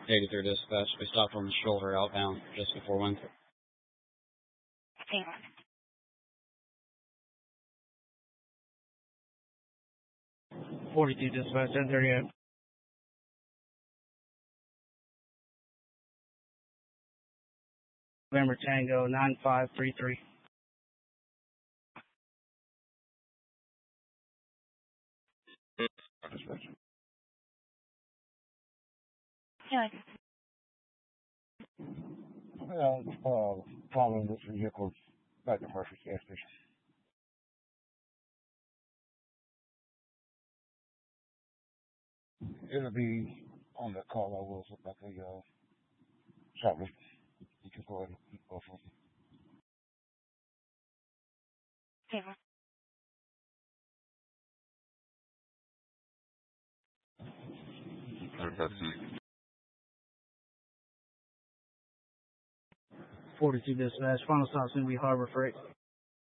83 dispatch. We stopped on the shoulder outbound just before Windsor. 42 dispatch, 1038. November Tango 9533. Yeah. Following this vehicle back to Murphy gas station. It'll be on the call I was about the shoplift. You can go ahead and go for it. Okay. 42 dispatch, final stop's going to be Harbor Freight.